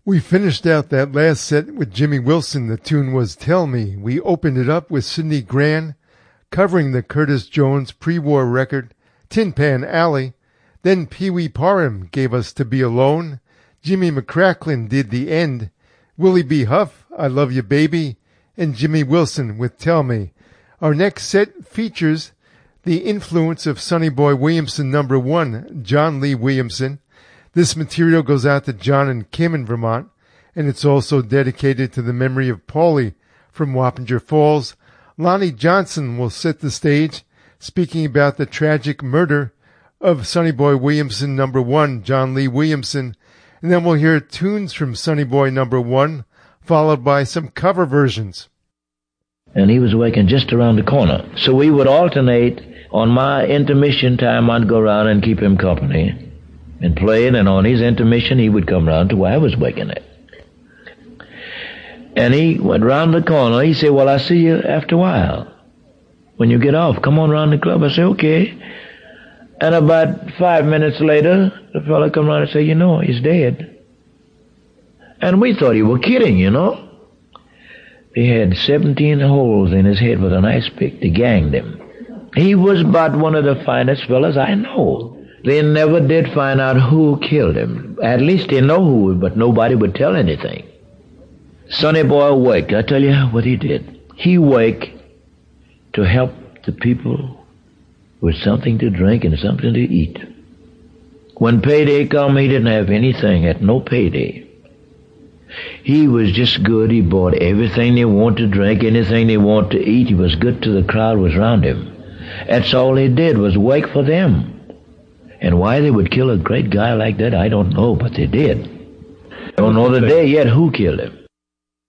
We finished out that last set with Jimmy Wilson. The tune was Tell Me. We opened it up with Sidney Gran covering the Curtis Jones pre-war record, Tin Pan Alley. Then Pee Wee Parham gave us To Be Alone. Jimmy McCracklin did The End. Willie B. Huff, I Love You Baby. And Jimmy Wilson with Tell Me. Our next set features the influence of Sonny Boy Williamson number 1, John Lee Williamson. This material goes out to John and Kim in Vermont, and it's also dedicated to the memory of Paulie from Wappinger Falls. Lonnie Johnson will set the stage, speaking about the tragic murder of Sonny Boy Williamson number 1, John Lee Williamson, and then we'll hear tunes from Sonny Boy number 1, followed by some cover versions. And he was working just around the corner. So we would alternate. On my intermission time, I'd go around and keep him company and play it, and on his intermission, he would come round to where I was working at. And he went round the corner. He said, well, I'll see you after a while. When you get off, come on round the club. I said, okay. And about 5 minutes later, the fellow come round and said, you know, he's dead. And we thought he were kidding, you know. He had 17 holes in his head with an ice pick to gang him. He was about one of the finest fellas I know. They never did find out who killed him. At least they know who, but nobody would tell anything. Sonny Boy worked. I tell you what he did. He worked to help the people with something to drink and something to eat. When payday come, he didn't have anything, had no payday. He was just good. He bought everything they want to drink, anything they want to eat. He was good to the crowd was around him. That's all he did was work for them. And why they would kill a great guy like that, I don't know, but they did. I don't know today yet who killed him.